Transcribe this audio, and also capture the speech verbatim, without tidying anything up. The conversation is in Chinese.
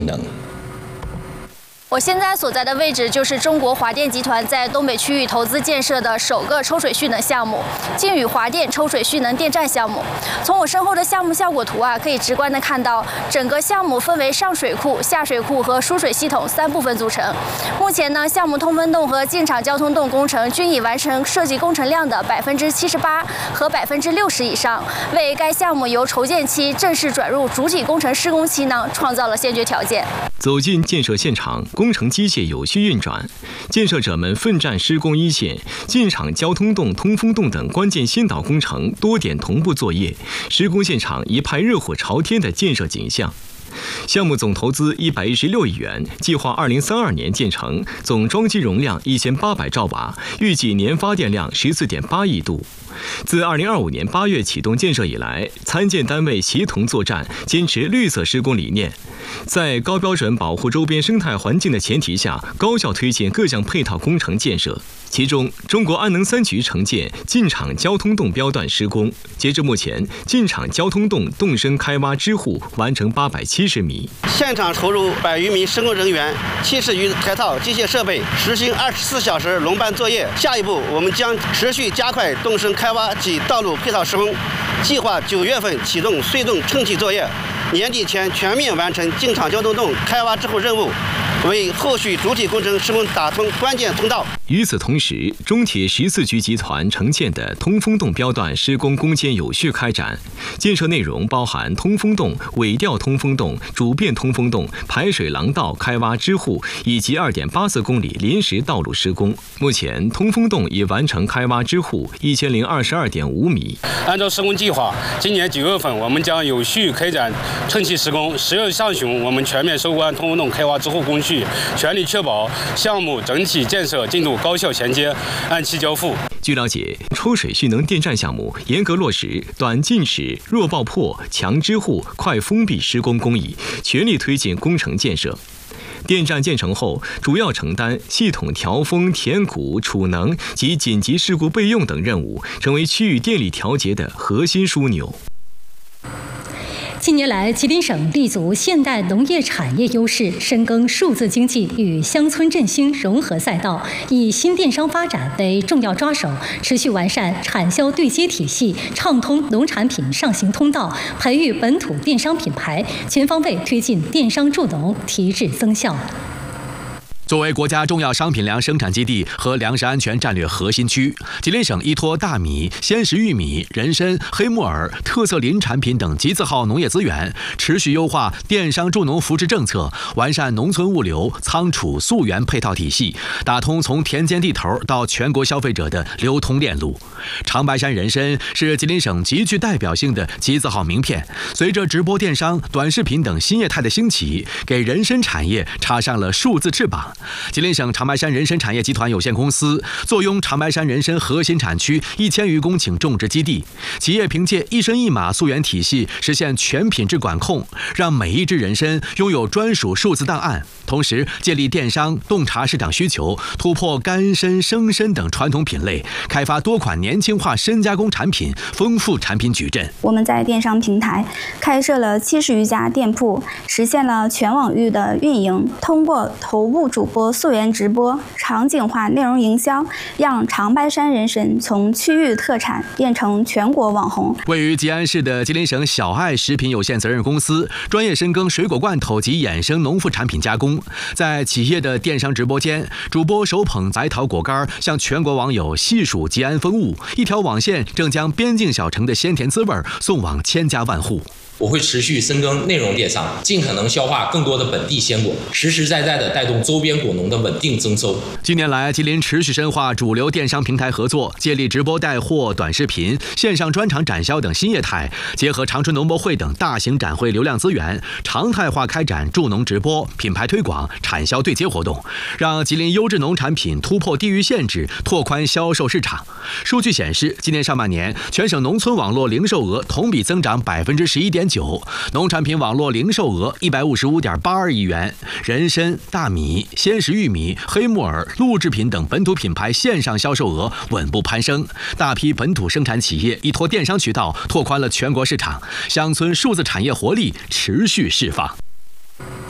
能。 我现在所在的位置就是中国华电集团在东北区域投资建设的首个抽水蓄能项目——靖宇华电抽水蓄能电站项目。从我身后的项目效果图啊，可以直观的看到，整个项目分为上水库、下水库和输水系统三部分组成。目前呢，项目通风洞和进场交通洞工程均已完成设计工程量的百分之七十八和百分之六十以上，为该项目由筹建期正式转入主体工程施工期呢，创造了先决条件。 走进建设现场。 工程机械有序运转，建设者们奋战施工一线，进场交通洞、通风洞等关键先导工程多点同步作业，施工现场一派热火朝天的建设景象。 项目总投资一百一十六亿元，计划二零三二年建成，总装机容量一千八百兆瓦，预计年发电量十四点八亿度。自二零二五年八月启动建设以来，参建单位协同作战，坚持绿色施工理念，在高标准保护周边生态环境的前提下，高效推进各项配套工程建设。其中，中国安能三局承建进场交通洞标段施工，截至目前，进场交通洞洞深开挖支户完成八百七十米。 现场投入百余名施工人员，七十余台套机械设备，实行二十四小时轮班作业。下一步，我们将持续加快洞深开挖及道路配套施工，计划九月份启动隧洞称体作业，年底前全面完成进场交通洞开挖支户任务，为后续主体工程施工打通关键通道。 与此同时，中铁十四局集团承建的通风洞标段施工攻坚有序开展，建设内容包含通风洞、尾调通风洞、主变通风洞、排水廊道开挖支户以及二点八四公里临时道路施工。目前，通风洞已完成开挖支户一千零二十二点五米。 按照施工计划，今年九月份我们将有序开展称体施工，十月上旬我们全面收官通风洞开挖支户工序，全力确保项目整体建设进度高效衔接，按期交付。 据了解，抽水蓄能电站项目严格落实短进尺、弱爆破、强支户、快封闭施工工艺，全力推进工程建设。电站建成后，主要承担系统调风、填谷、储能及紧急事故备用等任务，成为区域电力调节的核心枢纽。 近年来，吉林省立足现代农业产业优势，深耕数字经济与乡村振兴融合赛道，以新电商发展为重要抓手，持续完善产销对接体系，畅通农产品上行通道，培育本土电商品牌，全方位推进电商助农，提质增效。 作为国家重要商品粮生产基地和粮食安全战略核心区，吉林省依托大米、鲜食玉米、人参、黑木耳、特色林产品等集字号农业资源，持续优化电商助农扶持政策，完善农村物流、仓储、溯源配套体系，打通从田间地头到全国消费者的流通链路。长白山人参是吉林省极具代表性的集字号名片。随着直播电商、短视频等新业态的兴起，给人参产业插上了数字翅膀。吉林省长白山人参产业集团有限公司坐拥长白山人参核心产区一千余公顷种植基地，企业凭借一身一马溯源体系实现全品质管控，让每一只人参拥有专属数字档案。同时，建立电商洞察市场需求，突破干参、生参等传统品类，开发多款年轻化参加工产品，丰富产品矩阵。 我们在电商平台开设了七十余家店铺，实现了全网域的运营。通过头部主播溯源直播、场景化内容营销，让长白山人参从区域特产变成全国网红。 位于吉安市的吉林省小爱食品有限责任公司，专业深耕水果罐头及衍生农副产品加工。在企业的电商直播间，主播手捧白桃果干，向全国网友细数吉安风物。一条网线正将边境小城的鲜甜滋味送往千家万户。 我会持续深耕内容电商，尽可能消化更多的本地鲜果，实实在在地带动周边果农的稳定增收。 近年来，吉林持续深化主流电商平台合作，建立直播带货、短视频、线上专场展销等新业态，结合长春农博会等大型展会流量资源，常态化开展助农直播、品牌推广、产销对接活动，让吉林优质农产品突破地域限制，拓宽销售市场。数据显示，今年上半年，全省农村网络零售额同比增长百分之十一点九，农产品网络零售额一百五十五点八二亿元，人参、大米、鲜食玉米、黑木耳、陆制品等本土品牌线上销售额稳步攀升，大批本土生产企业依托电商渠道拓宽了全国市场，乡村数字产业活力持续释放。